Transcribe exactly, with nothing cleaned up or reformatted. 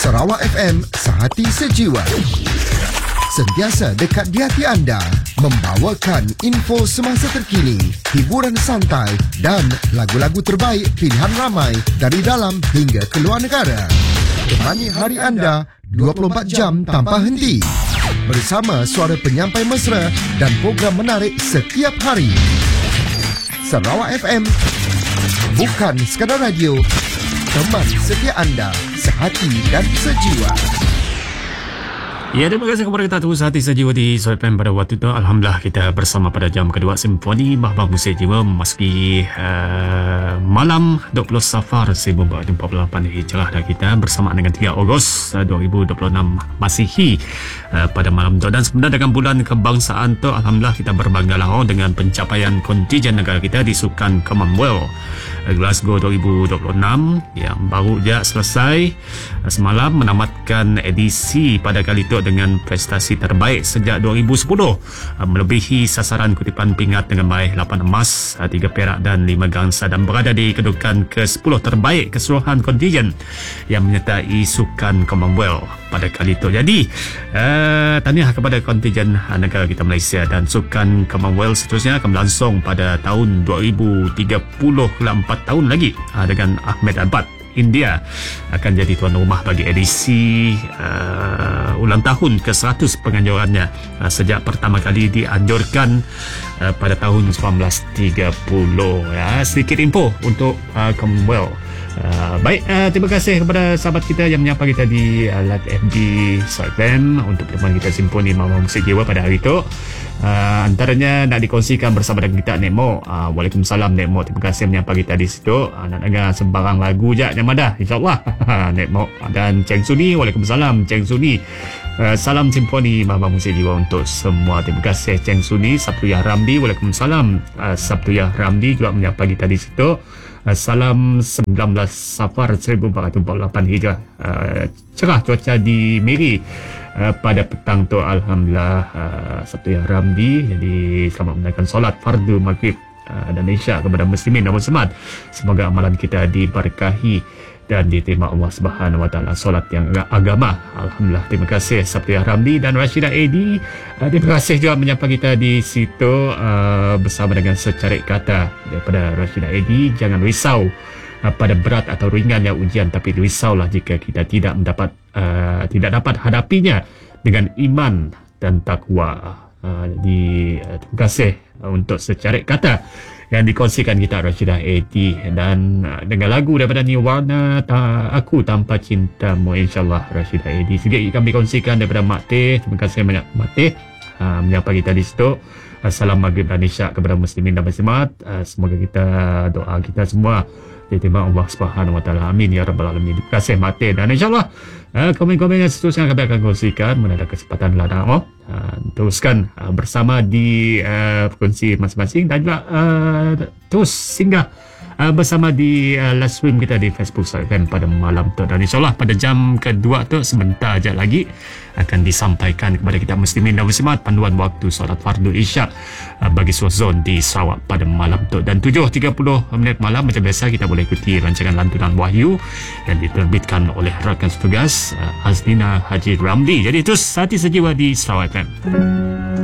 Sarawak F M, sehati sejiwa. Sentiasa dekat di hati anda, membawakan info semasa terkini, hiburan santai dan lagu-lagu terbaik pilihan ramai dari dalam hingga keluar negara. Temani hari anda dua puluh empat jam tanpa henti. Bersama suara penyampai mesra dan program menarik setiap hari. Sarawak F M, bukan sekadar radio, teman setia anda, sehati dan sejiwa. Ya, terima kasih kepada kita terus hati sejiwa di Sarawak F M pada waktu itu. Alhamdulillah kita bersama pada jam kedua Simfoni Mahbah Musik Jiwa memasuki uh, malam dua puluh Safar seribu empat ratus empat puluh lapan Hijrah dan kita bersama dengan tiga Ogos dua ribu dua puluh enam Masihi uh, pada malam itu. Dan sebenarnya dengan bulan kebangsaan tu, Alhamdulillah kita berbanggalah dengan pencapaian kontijen negara kita di Sukan Commonwealth Glasgow dua ribu dua puluh enam yang baru je selesai semalam, menamatkan edisi pada kali itu dengan prestasi terbaik sejak dua ribu sepuluh, melebihi sasaran kutipan pingat dengan meraih lapan emas, tiga perak dan lima gangsa, dan berada di kedudukan ke sepuluh terbaik keseluruhan kontijen yang menyertai Sukan Commonwealth pada kali itu. Jadi uh, tahniah kepada kontijen negara kita Malaysia, dan Sukan Commonwealth seterusnya akan berlangsung pada tahun dua ribu tiga puluh, empat tahun lagi, uh, dengan Ahmedabad, India akan jadi tuan rumah bagi edisi uh, ulang tahun ke seratus penganjurannya uh, sejak pertama kali dianjurkan uh, pada tahun seribu sembilan ratus tiga puluh. Ya, sedikit info untuk uh, Commonwealth. Uh, baik, uh, terima kasih kepada sahabat kita yang menyapa kita di uh, live F B Sarawak F M untuk pertemuan kita Simfoni Mahbah Musik Jiwa pada hari itu. Uh, antaranya nak dikongsikan bersama dengan kita Nek Mo. Uh, Waalaikumsalam Nek Mo, terima kasih menyapa kita di situ. Uh, nak dengar sembarang lagu je Nyamadah, insyaAllah. Nek Mo dan Ceng Suni, Waalaikumsalam Ceng Suni. Uh, salam Simfoni Mahbah Musik Jiwa untuk semua. Terima kasih Ceng Suni. Sabtuyah Ramli, Waalaikumsalam. Uh, Sabtuyah Ramli juga menyapa kita di situ. Uh, salam sembilan belas Safar seribu empat ratus empat puluh lapan Hijrah. Uh, cerah cuaca di Miri uh, pada petang tu, Alhamdulillah. uh, Sabtuyah Ramli, jadi selamat menunaikan solat fardu maghrib uh, dan isyak kepada muslimin dan muslimat. Semoga amalan kita diberkahi dan diterima Allah Subhanahu Wa Taala, solat yang agama. Alhamdulillah, terima kasih Sabtuyah Ramli. Dan Rashidah Edi, uh, terima kasih juga menyapa kita di situ uh, bersama dengan secarik kata daripada Rashidah Edi. Jangan risau uh, pada berat atau ringannya ujian, tapi risaulah jika kita tidak mendapat uh, tidak dapat hadapinya dengan iman dan takwa. Uh, jadi uh, terima kasih uh, untuk secarik kata yang dikongsikan kita Rashidah Edi. Dan uh, dengan lagu daripada Nirwana, ta, Aku Tanpa Cintamu, insyaAllah Rashidah Edi. Sedikit kami kongsikan daripada Mak Teh. Terima kasih banyak Mak Teh uh, menyapa kita di situ. uh, Salam maghrib dan isyak kepada muslimin dan muslimat. uh, Semoga kita, doa kita semua diterima Allah Subhanahu Wa Taala. Amin ya rabbal alamin. Terima kasih Mak Teh. Dan insyaAllah uh, komen-komen yang seterusnya kami akan kongsikan mana ada kesempatan ladang. Oh. Uh, teruskan uh, bersama di uh, frekuensi masing-masing, dan juga uh, terus singgah uh, bersama di uh, live stream kita di Facebook Sarawak F M pada malam tu. Dan insyaAllah pada jam kedua tu sebentar je lagi akan disampaikan kepada kita muslimin dan muslimat panduan waktu solat fardu isyak uh, bagi seluruh zon di Sarawak pada malam tu. Dan tujuh tiga puluh minit malam macam biasa kita boleh ikuti rancangan lantunan wahyu yang diterbitkan oleh rakan setugas uh, Azlina Haji Ramli. Jadi terus hati sejiwa di Sarawak F M.